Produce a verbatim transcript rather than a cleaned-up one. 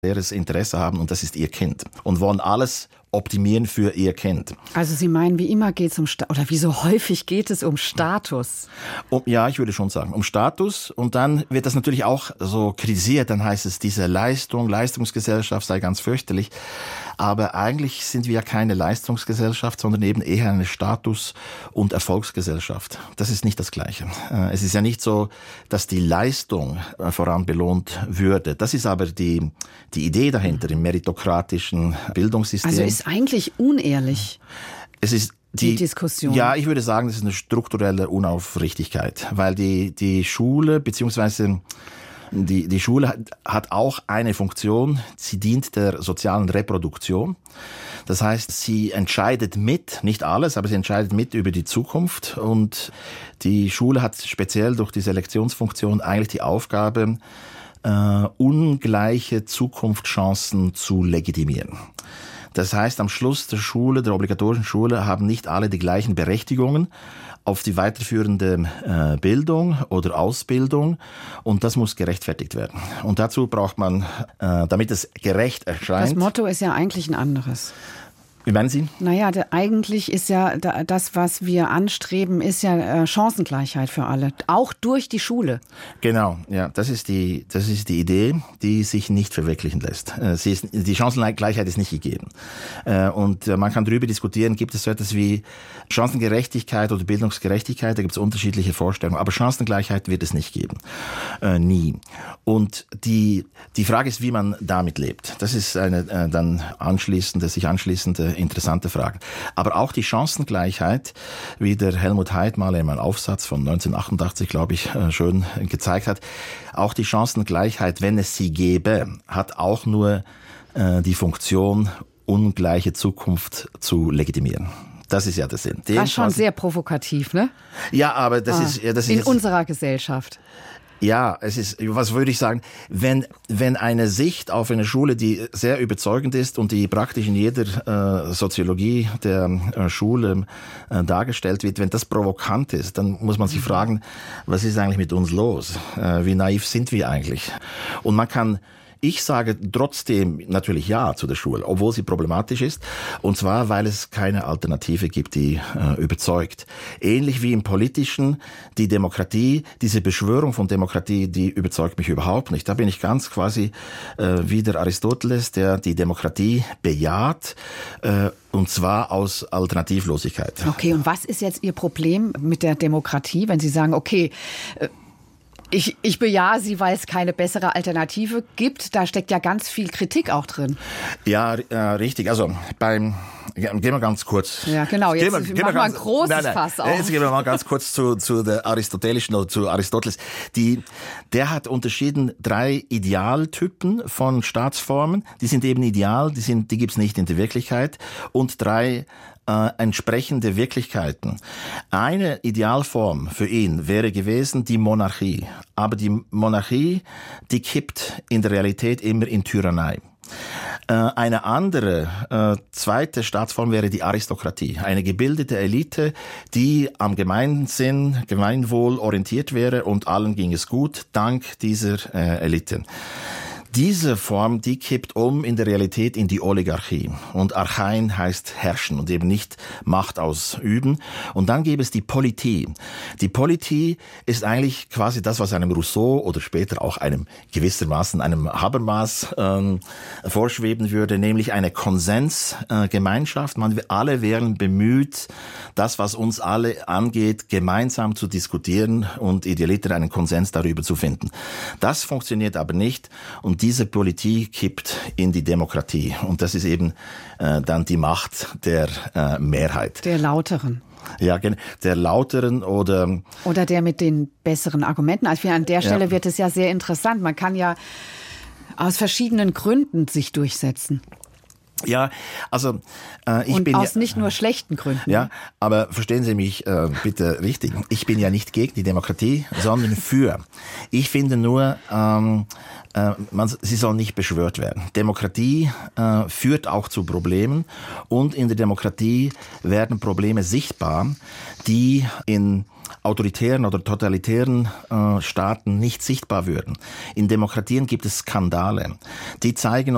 schweres Interesse haben, und das ist ihr Kind. Und wollen alles optimieren für ihr Kind. Also Sie meinen, wie immer geht es um, Sta- oder wie so häufig geht es um Status? Um, ja, ich würde schon sagen, um Status. Und dann wird das natürlich auch so kritisiert. Dann heißt es, diese Leistung, Leistungsgesellschaft sei ganz fürchterlich. Aber eigentlich sind wir ja keine Leistungsgesellschaft, sondern eben eher eine Status- und Erfolgsgesellschaft. Das ist nicht das Gleiche. Es ist ja nicht so, dass die Leistung voran belohnt würde. Das ist aber die, die Idee dahinter im meritokratischen Bildungssystem. Also ist eigentlich unehrlich. Es ist Die, die Diskussion. Ja, ich würde sagen, das ist eine strukturelle Unaufrichtigkeit, weil die, die Schule beziehungsweise die, die Schule hat, hat auch eine Funktion, sie dient der sozialen Reproduktion. Das heißt, sie entscheidet mit, nicht alles, aber sie entscheidet mit über die Zukunft, und die Schule hat speziell durch die Selektionsfunktion eigentlich die Aufgabe, äh, ungleiche Zukunftschancen zu legitimieren. Das heißt, am Schluss der Schule, der obligatorischen Schule, haben nicht alle die gleichen Berechtigungen auf die weiterführende äh, Bildung oder Ausbildung, und das muss gerechtfertigt werden. Und dazu braucht man, äh, damit es gerecht erscheint... Das Motto ist ja eigentlich ein anderes. Wie meinen Sie? Naja, da, eigentlich ist ja da, das, was wir anstreben, ist ja äh, Chancengleichheit für alle, auch durch die Schule. Genau, ja, das ist die, das ist die Idee, die sich nicht verwirklichen lässt. Äh, sie ist, die Chancengleichheit ist nicht gegeben. Äh, und äh, man kann darüber diskutieren, gibt es so etwas wie Chancengerechtigkeit oder Bildungsgerechtigkeit, da gibt es unterschiedliche Vorstellungen, aber Chancengleichheit wird es nicht geben. Äh, nie. Und die, die Frage ist, wie man damit lebt. Das ist eine äh, dann anschließende, sich anschließende interessante Frage. Aber auch die Chancengleichheit, wie der Helmut Haidt mal in einem Aufsatz von neunzehnhundertachtundachtzig, glaube ich, schön gezeigt hat, auch die Chancengleichheit, wenn es sie gäbe, hat auch nur äh, die Funktion, ungleiche Zukunft zu legitimieren. Das ist ja der Sinn. Das ist schon sehr provokativ, ne? Ja, aber das ah, ist... Ja, das in ist unserer Gesellschaft. Ja, es ist, was würde ich sagen, wenn, wenn eine Sicht auf eine Schule, die sehr überzeugend ist und die praktisch in jeder äh, Soziologie der äh, Schule äh, dargestellt wird, wenn das provokant ist, dann muss man sich fragen, was ist eigentlich mit uns los? Äh, wie naiv sind wir eigentlich? Und man kann... Ich sage trotzdem natürlich Ja zu der Schule, obwohl sie problematisch ist. Und zwar, weil es keine Alternative gibt, die äh, überzeugt. Ähnlich wie im Politischen, die Demokratie, diese Beschwörung von Demokratie, die überzeugt mich überhaupt nicht. Da bin ich ganz quasi äh, wie der Aristoteles, der die Demokratie bejaht, äh, und zwar aus Alternativlosigkeit. Okay, und was ist jetzt Ihr Problem mit der Demokratie, wenn Sie sagen, okay, äh, Ich, ich bejahe sie, weil es keine bessere Alternative gibt. Da steckt ja ganz viel Kritik auch drin. Ja, äh, richtig. Also beim gehen wir ganz kurz. Ja, genau. Jetzt gehen wir, gehen machen wir ein ganz, großes nein, nein, Fass auf. Jetzt gehen wir mal ganz kurz zu, zu der aristotelischen oder zu Aristoteles. Die, der hat unterschieden drei Idealtypen von Staatsformen. Die sind eben ideal, die sind, die gibt's nicht in der Wirklichkeit. Und drei Äh, entsprechende Wirklichkeiten. Eine Idealform für ihn wäre gewesen die Monarchie. Aber die Monarchie, die kippt in der Realität immer in Tyrannei. Äh, eine andere, äh, zweite Staatsform wäre die Aristokratie. Eine gebildete Elite, die am Gemeinsinn, Gemeinwohl orientiert wäre, und allen ging es gut, dank dieser äh, Elite. Diese Form, die kippt um in der Realität in die Oligarchie. Und Archein heißt herrschen und eben nicht Macht ausüben. Und dann gäbe es die Politie. Die Politie ist eigentlich quasi das, was einem Rousseau oder später auch einem gewissermaßen einem Habermas ähm, vorschweben würde, nämlich eine Konsensgemeinschaft. Man alle wären bemüht, das, was uns alle angeht, gemeinsam zu diskutieren und idealiter einen Konsens darüber zu finden. Das funktioniert aber nicht, und diese Politik kippt in die Demokratie. Und das ist eben äh, dann die Macht der äh, Mehrheit. Der Lauteren. Ja, der Lauteren oder... Oder der mit den besseren Argumenten. Also an der Stelle ja. wird es ja sehr interessant. Man kann ja aus verschiedenen Gründen sich durchsetzen. Ja, also äh, ich und bin aus ja, nicht nur schlechten Gründen. Ja, aber verstehen Sie mich äh, bitte richtig. Ich bin ja nicht gegen die Demokratie, sondern für. Ich finde nur, ähm, äh, man, sie soll nicht beschwört werden. Demokratie äh, führt auch zu Problemen, und in der Demokratie werden Probleme sichtbar, die in autoritären oder totalitären äh, Staaten nicht sichtbar würden. In Demokratien gibt es Skandale, die zeigen